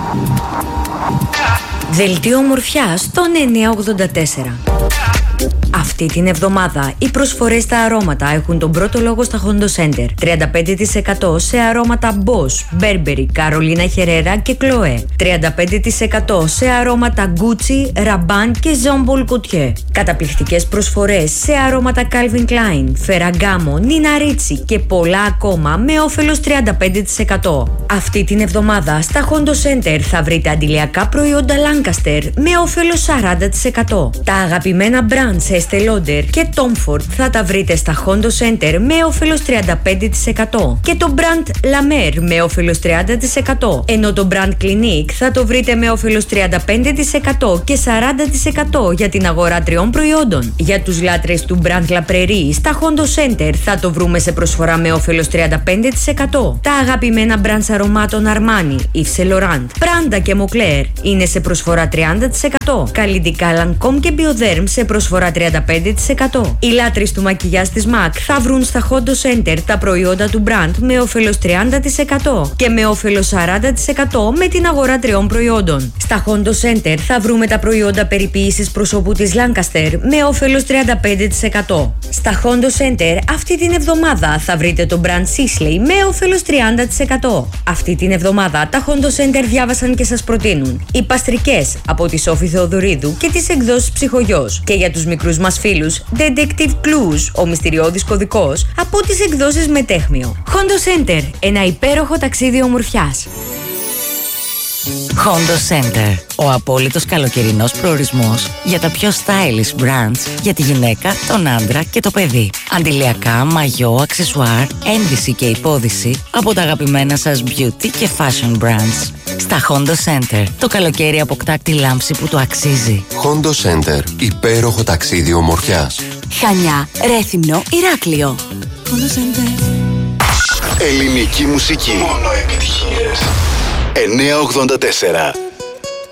Δελτίο ομορφιάς στον 984. Αυτή την εβδομάδα οι προσφορές στα αρώματα έχουν τον πρώτο λόγο στα Hondo Center. 35% σε αρώματα Bosch, Burberry, Carolina Herrera και Chloé. 35% σε αρώματα Gucci, Rabanne και Jean Paul Gaultier. Καταπληκτικές προσφορές σε αρώματα Calvin Klein, Ferragamo, Nina Ricci και πολλά ακόμα με όφελος 35%. Αυτή την εβδομάδα στα Hondo Center θα βρείτε αντιλιακά προϊόντα Lancaster με όφελος 40%. Τα αγαπημένα brands Estée Lauder και Tom Ford θα τα βρείτε στα Hondo Center με όφελος 35% και το brand La Mer με όφελος 30%, ενώ το brand Clinique θα το βρείτε με όφελος 35% και 40% για την αγορά 3 προϊόντων. Για τους λάτρες του brand La Prairie στα Hondo Center θα το βρούμε σε προσφορά με όφελος 35%. Τα αγαπημένα brands αρωμάτων Armani, Yves Saint Laurent, Prada και Moncler είναι σε προσφορά 30%. Καλλιτικά Lancôme και Bioderm σε προσφορά 35%. Οι λάτρεις του μακιγιάζ της MAC θα βρουν στα Hondo Center τα προϊόντα του brand με όφελος 30% και με όφελος 40% με την αγορά 3 προϊόντων. Στα Hondo Center θα βρούμε τα προϊόντα περιποίησης προσώπου της Lancaster με όφελος 35%. Στα Hondo Center αυτή την εβδομάδα θα βρείτε το brand Sisley με όφελος 30%. Αυτή την εβδομάδα τα Hondo Center διάβασαν και σας προτείνουν οι παστρικές από τη Σόφη Θεοδωρίδου και τις εκδόσεις Ψυχογιός, και για τους μικρούς μας φίλους Detective Clues, ο μυστηριώδης κωδικός από τις εκδόσεις Μετέχμιο. Hondo Center, ένα υπέροχο ταξίδι ομορφιάς. Hondo Center, ο απόλυτος καλοκαιρινός προορισμός για τα πιο stylish brands για τη γυναίκα, τον άντρα και το παιδί. Αντιλιακά, μαγιό, αξεσουάρ, ένδυση και υπόδυση από τα αγαπημένα σας beauty και fashion brands. Στα Hondo Center, το καλοκαίρι αποκτά τη λάμψη που το αξίζει. Hondo Center, υπέροχο ταξίδι ομορφιάς. Χανιά, Ρέθυμνο, Ηράκλειο. Hondo Center. Ελληνική μουσική. Μόνο επιτυχίες. 984.